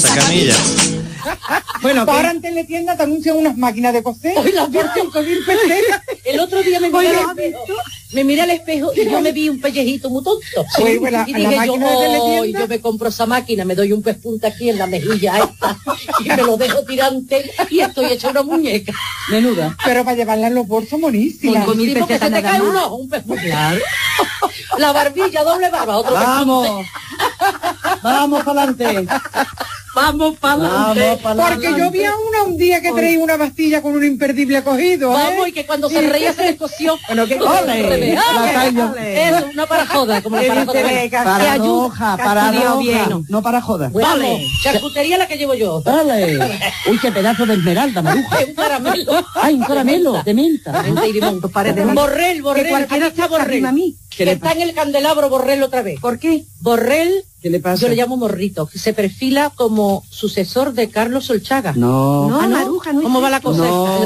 esa camilla. Bueno, ahora en Teletienda te anuncian unas máquinas de coser. Hoy las por 5.000 pesetas. El otro día me miré al espejo y yo me vi un pellejito muy tonto. Sí, bueno, y dije yo me compro esa máquina, me doy un pespunta aquí en la mejilla esta y me lo dejo tirante y estoy hecha una muñeca. Menuda. Pero para llevarla en los bolsos monísimas. Con 5.000 pesetas se te cae un ojo, un pespunta. Claro. La barbilla, doble barba, otro Vamos. Vamos para adelante. Vamos para adelante. Porque yo vi a una un día que traía una pastilla con un imperdible cogido. Vamos, y que cuando se reía se descosió. Bueno, que ¡Ole! Eso, una para joda, como la para joda. Paradoja. No para joda. Vamos, charcutería la que llevo yo. Dale. Uy, qué pedazo de esmeralda, Maruja. Un caramelo. Ay, un caramelo de menta. Menta y limón. Borrell, aquí está Borrell. Que está en el candelabro Borrell otra vez. ¿Por qué? Borrell, ¿Qué le pasa? yo le llamo Morrito, que se perfila como sucesor de Carlos Solchaga. No. ¿No? Maruja, no. ¿Cómo va la cosa? No.